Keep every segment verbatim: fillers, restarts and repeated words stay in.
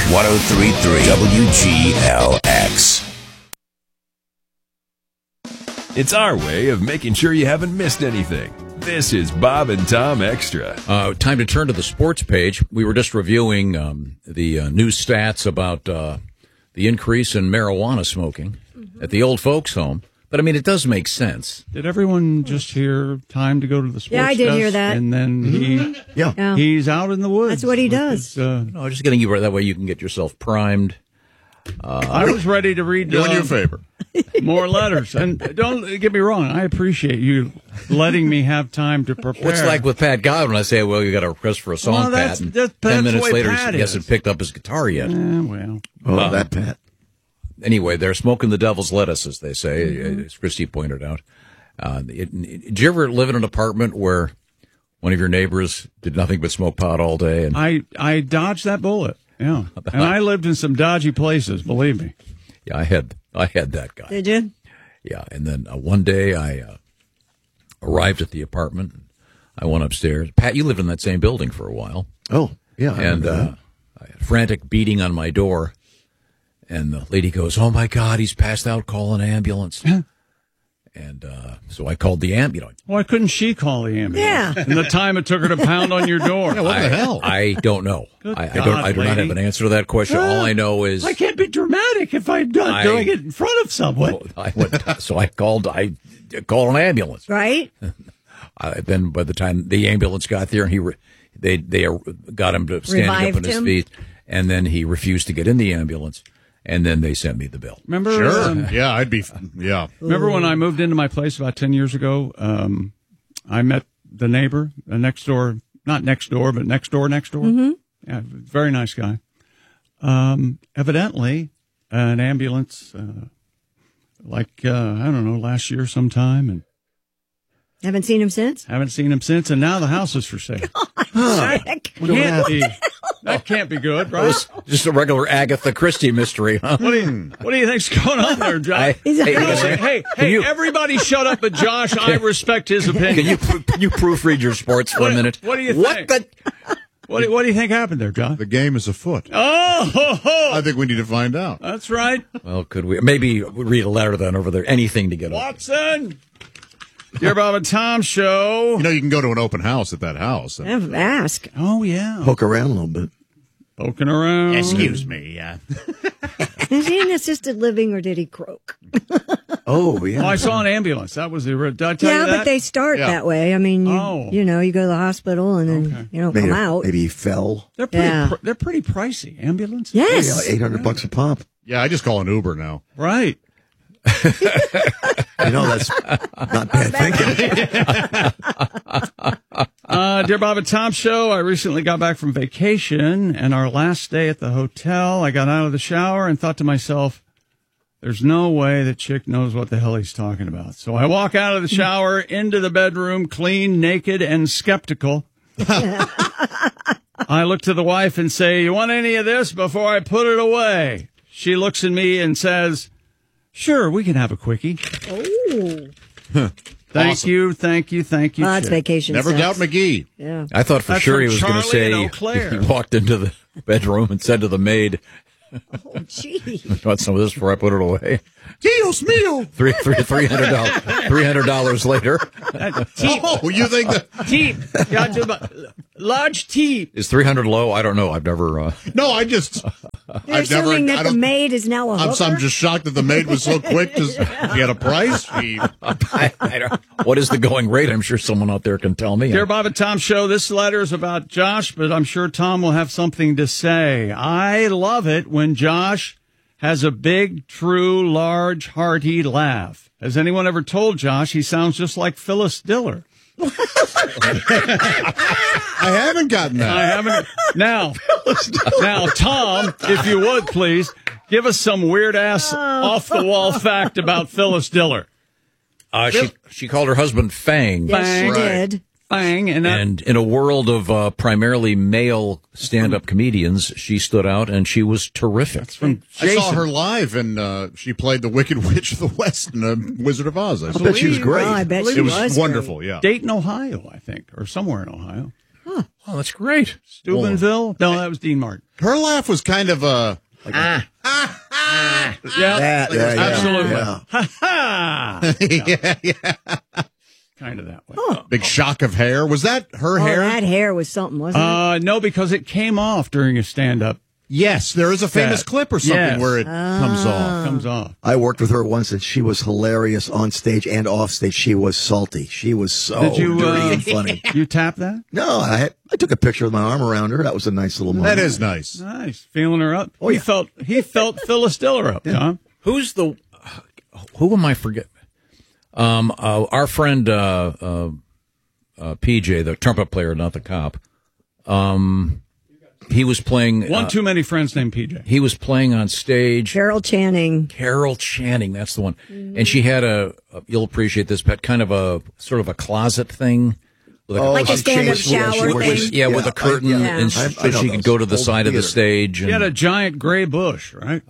one oh three point three W G L X. It's our way of making sure you haven't missed anything. This is Bob and Tom Extra. Uh, time to turn to the sports page. We were just reviewing um, the uh, news stats about uh, the increase in marijuana smoking mm-hmm. at the old folks' home. But, I mean, it does make sense. Did everyone just hear time to go to the sports Yeah, I did desk? hear that. And then he, yeah. yeah. he's out in the woods. That's what he does. His, uh, no, just getting you that way you can get yourself primed. Uh, I was ready to read doing uh, you a favor. more letters. And don't get me wrong, I appreciate you letting me have time to prepare. What's like with Pat Godwin? I say, well, you got a request for a song, well, that's, Pat. And that's, ten that's minutes the way later, Pat he hasn't is. picked up his guitar yet. Eh, well. Oh, uh, that Pat. Anyway, they're smoking the devil's lettuce, as they say, mm-hmm. as Christy pointed out. Uh, it, it, did you ever live in an apartment where one of your neighbors did nothing but smoke pot all day? And I, I dodged that bullet, yeah. And I lived in some dodgy places, believe me. Yeah, I had I had that guy. Did you? Yeah, and then uh, one day I uh, arrived at the apartment. I went upstairs. Pat, you lived in that same building for a while. Oh, yeah. I and uh, I had frantic beating on my door. And the lady goes, "Oh, my God, he's passed out. Call an ambulance." And uh, so I called the ambulance. Why couldn't she call the ambulance? Yeah. In the time it took her to pound on your door. Yeah, what I, the hell? I don't know. Good I, I God, don't. I do not lady. have an answer to that question. All I know is I can't be dramatic if I'm done I- doing it in front of someone. I went, so I called. I called an ambulance. Right? Uh, then by the time the ambulance got there, and he re- they they uh, got him to standing Revived up on his him? feet, and then he refused to get in the ambulance, and then they sent me the bill. Remember? Sure. um, Yeah, I'd be. Yeah. Remember when I moved into my place about ten years ago? Um, I met the neighbor, the next door, not next door, but next door, next door. Mm-hmm. Yeah, very nice guy. Um, evidently, an ambulance, uh, like, uh, I don't know, last year sometime, and Haven't seen him since? haven't seen him since, and now the house is for sale. Heck. Can't be. That can't be good, It right? was just a regular Agatha Christie mystery, huh? What do you, what do you think's going on there, Josh? I- He's a- hey, You know, can say, you- hey, can hey, you- everybody shut up but Josh. I respect his opinion. Can you can you proofread your sports for What- a minute? what do you What think? the? What, do- what do you think happened there, Josh? The game is afoot. Oh, ho, ho. I think we need to find out. That's right. Well, could we maybe read a letter then over there? Anything to get up. Watson. Dear Bob and Tom show. You know, you can go to an open house at that house. And, Ask. Oh, yeah. Poke around a little bit. Poking around. excuse me. Uh, Is he in assisted living or did he croak? Oh, yeah. Oh, I saw an ambulance. That was the. Did I tell Yeah, you that? but they start Yeah. that way. I mean, you, Oh. you know, you go to the hospital and then Okay. you don't maybe, come out. maybe he fell. They're pretty. Yeah. Pr- they're pretty pricey. Ambulances. Yes. Yeah, eight hundred bucks a pop. yeah, I just call an Uber now. Right. You know, that's not bad thinking. Uh, dear Bob and Tom show, I recently got back from vacation, and our last day at the hotel, I got out of the shower and thought to myself, there's no way that chick knows what the hell he's talking about. So I walk out of the shower into the bedroom, clean, naked, and skeptical. I look to the wife and say, you want any of this before I put it away? She looks at me and says, sure, we can have a quickie. Oh. Thank Awesome. you, thank you, thank you. Well, that's chick. vacation. Never sex. doubt McGee. Yeah. I thought for That's sure from he was going to Charlie say and he, Eau Claire. he walked into the bedroom and said to the maid, Oh, gee. "Want some of this before I put it away?" Dios mío. Three, three, three hundred dollars. Three hundred dollars later, Oh, you think that? Teep. Got to bu- large teep. is three hundred low? I don't know. I've never. Uh, No, I just. You're I've never. assuming I that the don't. maid is now a I'm, hooker? I'm just shocked that the maid was so quick to get a price. She, I, I don't, what is the going rate? I'm sure someone out there can tell me. Dear Bob and Tom show, this letter is about Josh, but I'm sure Tom will have something to say. I love it when Josh has a big, true, large, hearty laugh. Has anyone ever told Josh he sounds just like Phyllis Diller? I haven't gotten that. I haven't. Now, now, Tom, if you would, please, give us some weird-ass, off-the-wall fact about Phyllis Diller. Uh, she she called her husband Fang. Yes, she Bang. did. Bang, and that, And in a world of uh, primarily male stand-up comedians, she stood out and she was terrific. from I saw Jason. her live, and uh, she played the Wicked Witch of the West in the Wizard of Oz. I I saw. bet she was great. Oh, I bet she It was was wonderful. great. Yeah. Dayton, Ohio, I think, or somewhere in Ohio. Oh, that's great. Steubenville? No, that was Dean Martin. Her laugh was kind of a. Like Ah. Yeah, That, yeah, yeah, absolutely. yeah. Ha ha! yeah, yeah. Kind of that way. Big shock of hair. Was that her Oh, hair? that hair was something, wasn't it? Uh, no, because it came off during a stand-up. Yes, there is a famous That- clip or something yes. where it comes off. Comes off. I worked with her once, and she was hilarious on stage and off stage. She was salty. She was so Did you, dirty uh, and funny. You tap that? No, I had, I took a picture with my arm around her. That was a nice little moment. That is nice. Nice. Feeling her up. Oh, he yeah. felt he felt Phyllis Diller up, Tom. Who's the? Who am I forget? Um, uh, our friend uh, uh, uh, P J, the trumpet player, not the cop. Um, he was playing. One uh, too many friends named P J. He was playing on stage. Carol Channing. Carol Channing, that's the one. And she had a, a. You'll appreciate this, Pet. Kind of a sort of a closet thing. With a, Oh, Like a she stand-up changed- yeah, she shower was- thing? yeah, with a curtain, I, yeah. and Yeah. so I- I know she could those. go to the Old side of the theater. stage. She And, had a giant gray bush, right?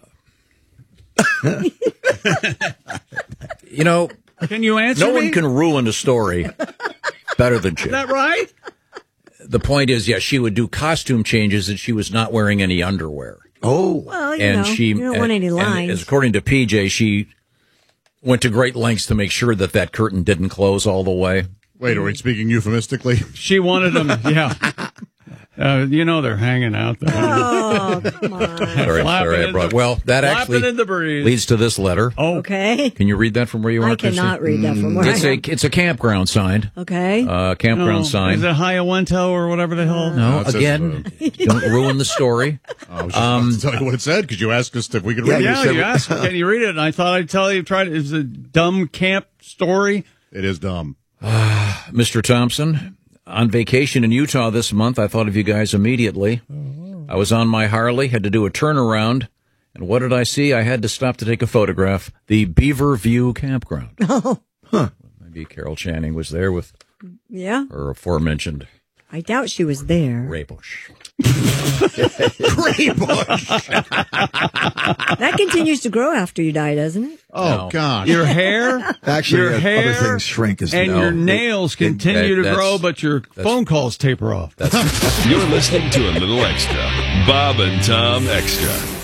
you know, Can you answer no me? one can ruin a story better than Chick. Is that right? The point is, yeah, she would do costume changes, and she was not wearing any underwear. Oh, Well, you and know, she you don't want any and- and lines. as according to P J, she went to great lengths to make sure that that curtain didn't close all the way. Wait, are we speaking euphemistically? She wanted them, yeah. Uh, you know they're hanging out there. Oh, come on. Sorry, Flapping sorry, I in brought. the- Well, that flapping actually in the breeze. leads to this letter. Oh, Okay. Can you read that from where you are? I cannot Christy? read that from where It's I a am. it's a campground sign. Okay. Uh, campground no. sign. Is it Hiawatha or whatever the hell? no, No, it says, again, don't ruin the story. I was just about to tell you what it said because you asked us if we could Yeah, read you it. Yeah, said- you asked, can you read it? And I thought I'd tell you, try to, it's a dumb camp story. It is dumb. Mister Thompson, on vacation in Utah this month, I thought of you guys immediately. I was on my Harley, had to do a turnaround, and what did I see? I had to stop to take a photograph. The Beaver View Campground. Oh, Maybe Carol Channing was there with yeah. her aforementioned I doubt she was there. Ray Bush. Gray bush. That continues to grow after you die, doesn't it? Oh, gosh. Your hair, actually, your uh, hair, other things shrink as and well. your nails continue that- to that's- grow, but your phone calls taper off. You're listening to a little extra. Bob and Tom Extra.